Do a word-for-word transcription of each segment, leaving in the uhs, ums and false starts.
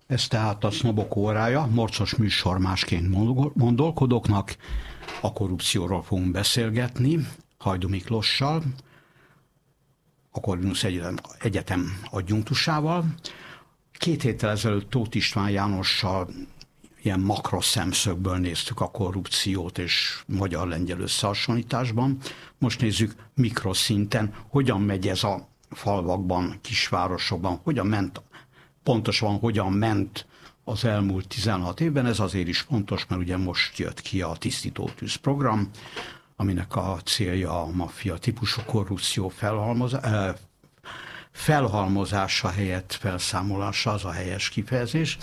Ez tehát a Sznobok órája, morcos műsor másként gondolkodóknak. A korrupcióról fogunk beszélgetni Hajdú Miklossal, a Corvinus Egyetem, Egyetem adjunktusával. Két héttel ezelőtt Tóth István Jánossal ilyen makroszemszögből néztük a korrupciót és magyar-lengyel összehasonlításban. Most nézzük mikroszinten, hogyan megy ez a falvakban, kisvárosokban, hogyan ment, pontosan hogyan ment az elmúlt tizenhat évben. Ez azért is fontos, mert ugye most jött ki a Tisztító tűz program, aminek a célja a maffia típusú korrupció felhalmozása, felhalmozása helyett felszámolása, az a helyes kifejezés.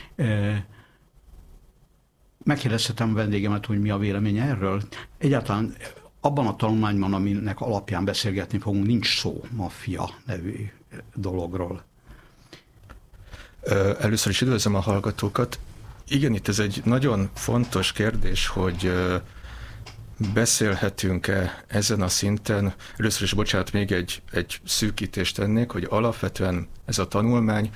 Megkérdezhetem a vendégemet, hogy mi a véleménye erről. Egyáltalán abban a tanulmányban, aminek alapján beszélgetni fogunk, nincs szó maffia nevű dologról. Először is üdvözlöm a hallgatókat. Igen, itt ez egy nagyon fontos kérdés, hogy beszélhetünk-e ezen a szinten. Először is, bocsánat, még egy, egy szűkítést tennék, hogy alapvetően ez a tanulmány,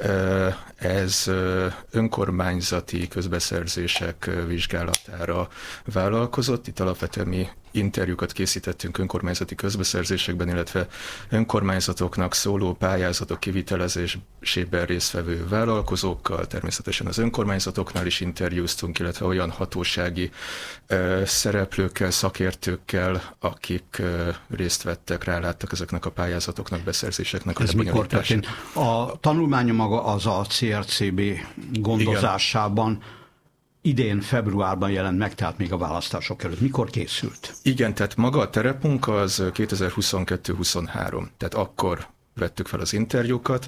ez önkormányzati közbeszerzések vizsgálatára vállalkozott. Itt alapvetően mi interjúkat készítettünk önkormányzati közbeszerzésekben, illetve önkormányzatoknak szóló pályázatok kivitelezésében résztvevő vállalkozókkal, természetesen az önkormányzatoknál is interjúztunk, illetve olyan hatósági uh, szereplőkkel, szakértőkkel, akik uh, részt vettek, ráláttak ezeknek a pályázatoknak, beszerzéseknek a lebonyolítását. A tanulmánya maga az a cé er cé bé gondozásában igen. Idén februárban jelent meg, tehát még a választások előtt. Mikor készült? Igen, tehát maga a terepmunka az kétezer-huszonkettő huszonhárom, tehát akkor vettük fel az interjúkat,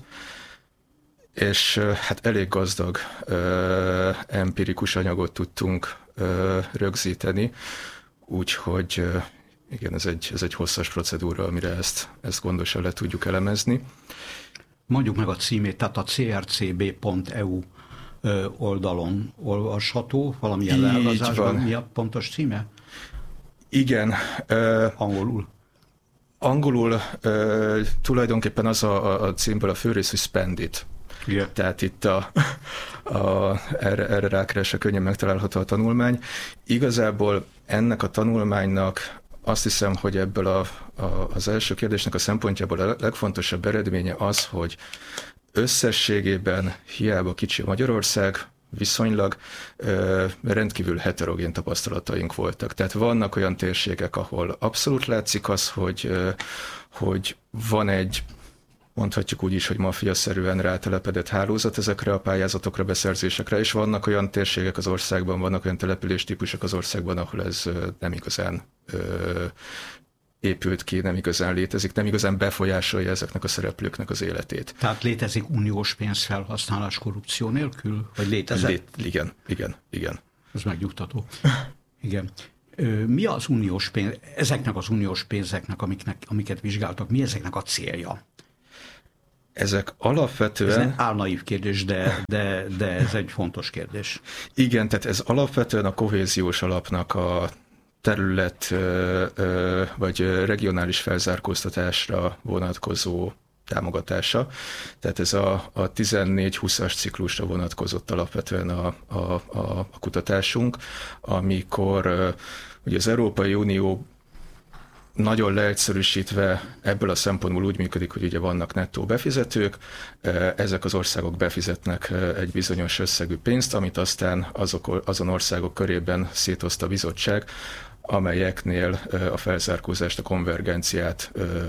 és hát elég gazdag uh, empirikus anyagot tudtunk uh, rögzíteni, úgyhogy uh, igen, ez egy, ez egy hosszas procedúra, amire ezt, ezt gondosan le tudjuk elemezni. Mondjuk meg a címét, tehát a cé er cé bé pont e u oldalon olvasható, valamilyen leállazásban. Mi a pontos címe? Igen. Uh, angolul? Angolul uh, tulajdonképpen az a, a címből a főrész, hogy Spend It. Yeah. Tehát itt a, a, erre, erre rákeresve könnyen megtalálható a tanulmány. Igazából ennek a tanulmánynak azt hiszem, hogy ebből a, a, az első kérdésnek a szempontjából a legfontosabb eredménye az, hogy összességében hiába kicsi Magyarország, viszonylag ö, rendkívül heterogén tapasztalataink voltak. Tehát vannak olyan térségek, ahol abszolút látszik az, hogy, ö, hogy van egy, mondhatjuk úgy is, hogy maffiaszerűen rátelepedett hálózat ezekre a pályázatokra, beszerzésekre, és vannak olyan térségek az országban, vannak olyan településtípusok az országban, ahol ez ö, nem igazán ö, épült ki, nem igazán létezik, nem igazán befolyásolja ezeknek a szereplőknek az életét. Tehát létezik uniós pénzfelhasználás korrupció nélkül? Vagy létezett? Lét, igen, igen, igen. Ez megnyugtató. Igen. Mi az uniós pénz, ezeknek az uniós pénzeknek, amiknek, amiket vizsgáltak, mi ezeknek a célja? Ezek alapvetően... Ez egy álnaív kérdés, de, de, de ez egy fontos kérdés. Igen, tehát ez alapvetően a kohéziós alapnak a terület vagy regionális felzárkóztatásra vonatkozó támogatása. Tehát ez a, a tizennégy húszas ciklusra vonatkozott alapvetően a, a, a, a kutatásunk, amikor ugye az Európai Unió nagyon leegyszerűsítve ebből a szempontból úgy működik, hogy ugye vannak nettó befizetők, ezek az országok befizetnek egy bizonyos összegű pénzt, amit aztán azok, azon országok körében szétoszt a bizottság, amelyeknél a felzárkózást, a konvergenciát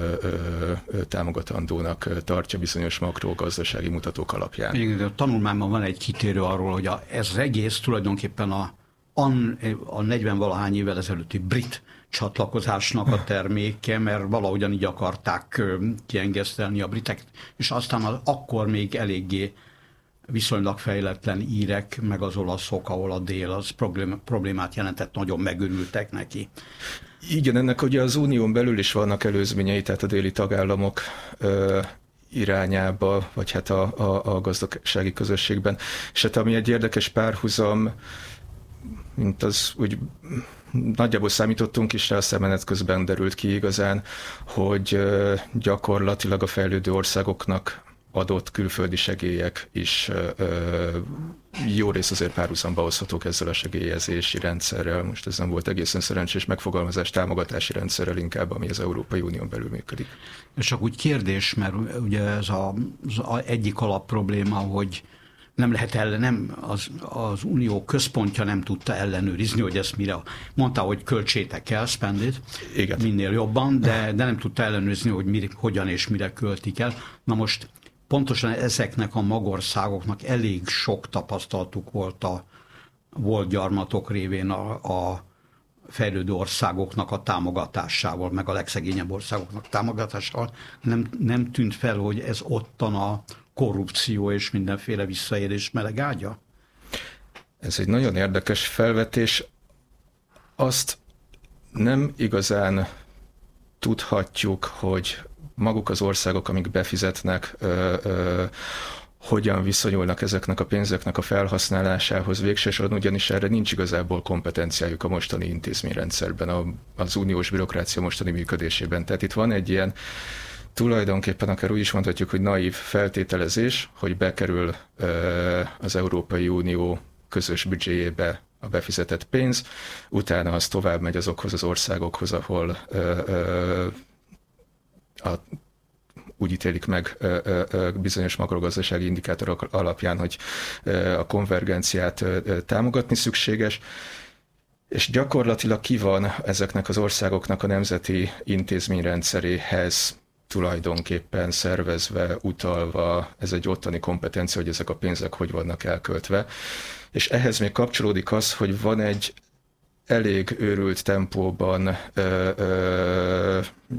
támogatandónak tartja bizonyos makrogazdasági mutatók alapján. Igen, a tanulmányban van egy kitérő arról, hogy a, ez az egész tulajdonképpen a, a negyven-valahány évvel ezelőtti brit csatlakozásnak a terméke, mert valahogyan így akarták kiengesztelni a britek, és aztán az, akkor még eléggé viszonylag fejletlen írek, meg az olaszok, ahol a dél az problémát jelentett, nagyon megörültek neki. Igen, ennek ugye az unión belül is vannak előzményei, tehát a déli tagállamok ö, irányába, vagy hát a, a, a gazdasági közösségben. És hát ami egy érdekes párhuzam, mint az úgy nagyjából számítottunk is rá, a szemmenet közben derült ki igazán, hogy gyakorlatilag a fejlődő országoknak adott külföldi segélyek is jó rész azért párhuzamba hozhatók ezzel a segélyezési rendszerrel. Most ez nem volt egészen szerencsés megfogalmazás, támogatási rendszerrel inkább, ami az Európai Unión belül működik. És csak úgy kérdés, mert ugye ez a, az egyik alapprobléma, hogy nem lehet ellen, nem, az, az Unió központja nem tudta ellenőrizni, hogy ezt mire, mondta, hogy költsétek el, spend it, igen, minél jobban, de, de nem tudta ellenőrizni, hogy mi, hogyan és mire költik el. Na most pontosan ezeknek a magországoknak elég sok tapasztalatuk volt a volt gyarmatok révén a, a fejlődő országoknak a támogatásával, meg a legszegényebb országoknak támogatásával. Nem, nem tűnt fel, hogy ez ottan a korrupció és mindenféle visszaélés melegágya? Ez egy nagyon érdekes felvetés. Azt nem igazán tudhatjuk, hogy maguk az országok, amik befizetnek, ö, ö, hogyan viszonyulnak ezeknek a pénzeknek a felhasználásához végső soron, ugyanis erre nincs igazából kompetenciájuk a mostani intézményrendszerben, a, az uniós bürokrácia mostani működésében. Tehát itt van egy ilyen tulajdonképpen akár úgy is mondhatjuk, hogy naív feltételezés, hogy bekerül ö, az Európai Unió közös büdzséjébe a befizetett pénz, utána az tovább megy azokhoz az országokhoz, ahol ö, ö, a, úgy ítélik meg ö, ö, bizonyos makrogazdasági indikátorok alapján, hogy ö, a konvergenciát ö, támogatni szükséges, és gyakorlatilag ki van ezeknek az országoknak a nemzeti intézményrendszeréhez tulajdonképpen szervezve, utalva, ez egy ottani kompetencia, hogy ezek a pénzek hogy vannak elköltve. És ehhez még kapcsolódik az, hogy van egy elég őrült tempóban ö, ö,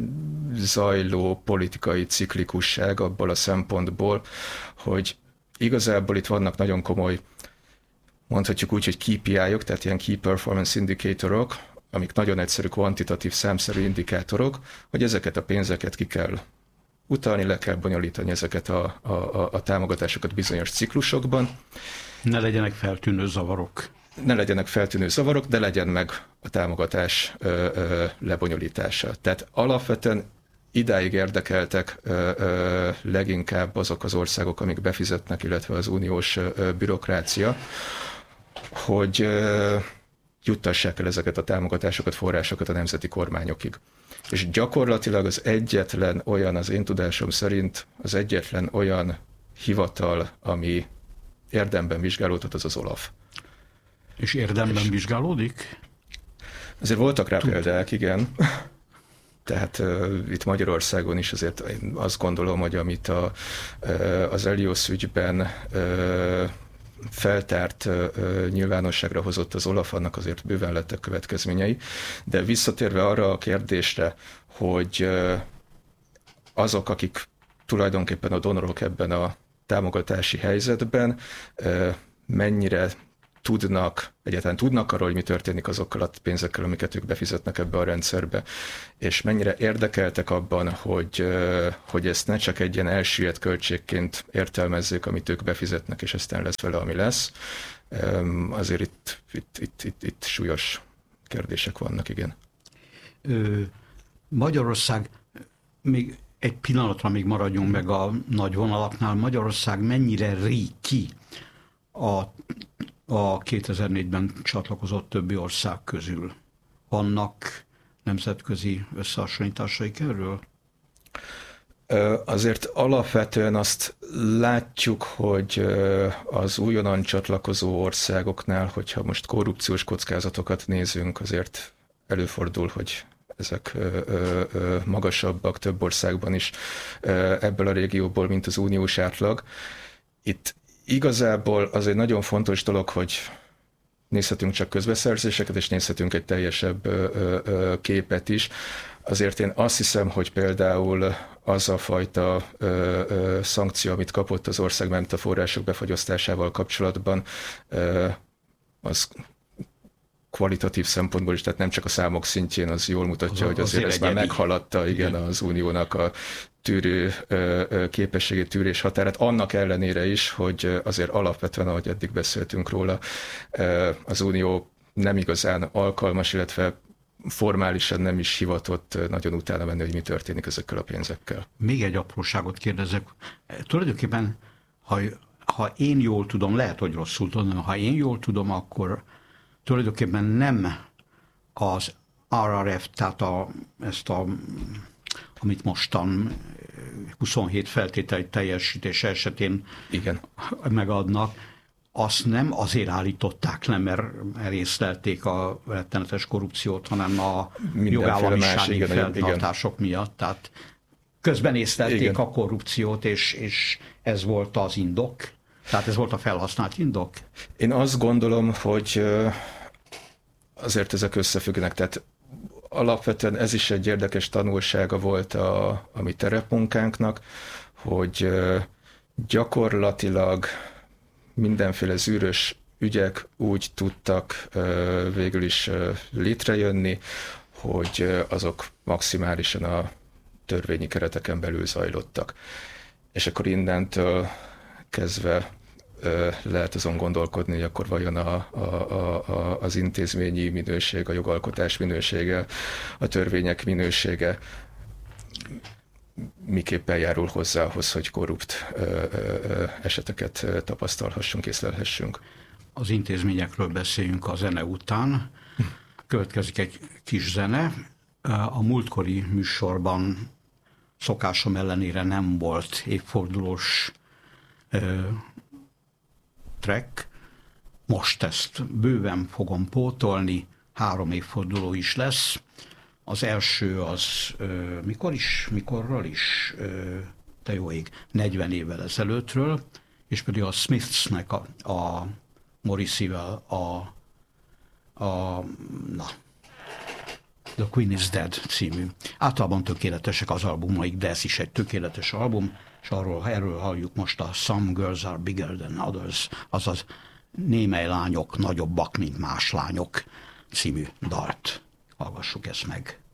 zajló politikai ciklikusság abból a szempontból, hogy igazából itt vannak nagyon komoly, mondhatjuk úgy, hogy K P I-ok, tehát ilyen Key Performance Indicatorok, amik nagyon egyszerű kvantitatív számszerű indikátorok, hogy ezeket a pénzeket ki kell utalni, le kell bonyolítani ezeket a, a, a támogatásokat bizonyos ciklusokban. Ne legyenek feltűnő zavarok. Ne legyenek feltűnő zavarok, de legyen meg a támogatás ö, ö, lebonyolítása. Tehát alapvetően idáig érdekeltek ö, ö, leginkább azok az országok, amik befizetnek, illetve az uniós ö, bürokrácia, hogy ö, juttassák el ezeket a támogatásokat, forrásokat a nemzeti kormányokig. És gyakorlatilag az egyetlen olyan, az én tudásom szerint az egyetlen olyan hivatal, ami érdemben vizsgálódhat, az az OLAF. És érdemben és vizsgálódik? Azért voltak rá példák, igen. Tehát uh, itt Magyarországon is azért én azt gondolom, hogy amit a, uh, az Elios ügyben uh, feltárt, uh, nyilvánosságra hozott az OLAF, annak azért bőven lettek következményei. De visszatérve arra a kérdésre, hogy uh, azok, akik tulajdonképpen a donorok ebben a támogatási helyzetben, uh, mennyire tudnak, egyáltalán tudnak arról, hogy mi történik azokkal a pénzekkel, amiket ők befizetnek ebbe a rendszerbe, és mennyire érdekeltek abban, hogy, hogy ezt ne csak egy ilyen elsüllyedt költségként értelmezzék, amit ők befizetnek, és aztán lesz vele, ami lesz. Azért itt, itt, itt, itt, itt súlyos kérdések vannak, igen. Magyarország, még egy pillanatra még maradjunk meg a nagy vonalaknál, Magyarország mennyire ríg ki a a kétezer-négyben csatlakozott többi ország közül? Vannak nemzetközi összehasonlításaik erről? Azért alapvetően azt látjuk, hogy az újonnan csatlakozó országoknál, hogyha most korrupciós kockázatokat nézünk, azért előfordul, hogy ezek magasabbak több országban is ebből a régióból, mint az uniós átlag. Itt igazából az egy nagyon fontos dolog, hogy nézhetünk csak közbeszerzéseket, és nézhetünk egy teljesebb ö, ö, képet is. Azért én azt hiszem, hogy például az a fajta ö, ö, szankció, amit kapott az ország, mert a források befagyasztásával kapcsolatban, ö, az kvalitatív szempontból is, tehát nem csak a számok szintjén, az jól mutatja, az, hogy azért ez már meghaladta igen, igen. az uniónak a tűrő képességét, tűrés határát, annak ellenére is, hogy azért alapvetően, ahogy eddig beszéltünk róla, az unió nem igazán alkalmas, illetve formálisan nem is hivatott nagyon utána menni, hogy mi történik ezekkel a pénzekkel. Még egy apróságot kérdezek. Tulajdonképpen, ha, ha én jól tudom, lehet, hogy rosszul tudom, ha én jól tudom, akkor tulajdonképpen nem az er er ef, tehát a, ezt a, amit mostan huszonhét feltételi teljesítés esetén igen. megadnak, azt nem azért állították le, mert észlelték a rettenetes korrupciót, hanem a jogállamisági fenntartások miatt. Tehát közben észlelték igen. a korrupciót, és, és ez volt az indok. Tehát ez volt a felhasznált indok. Én azt gondolom, hogy azért ezek összefüggnek. Tehát alapvetően ez is egy érdekes tanulsága volt a, a mi terepmunkánknak, hogy gyakorlatilag mindenféle zűrös ügyek úgy tudtak végül is létrejönni, hogy azok maximálisan a törvényi kereteken belül zajlottak. És akkor innentől kezdve lehet azon gondolkodni, hogy akkor vajon a, a, a, az intézményi minőség, a jogalkotás minősége, a törvények minősége miképpen járul hozzá ahhoz, hogy korrupt ö, ö, eseteket tapasztalhassunk, észlelhessünk. Az intézményekről beszéljünk a zene után. Következik egy kis zene. A múltkori műsorban szokásom ellenére nem volt évfordulós ö, track. Most ezt bőven fogom pótolni, három évforduló is lesz. Az első az ö, mikor is, mikorról is, ö, te jó ég, negyven évvel ezelőttről, és pedig a Smithsnek a, a Morrissey-vel a, a na, The Queen is Dead című. Általában tökéletesek az albumaik, de ez is egy tökéletes album, és arról, erről halljuk most a Some Girls Are Bigger Than Others, azaz némely lányok nagyobbak, mint más lányok című dalt. Hallgassuk ezt meg.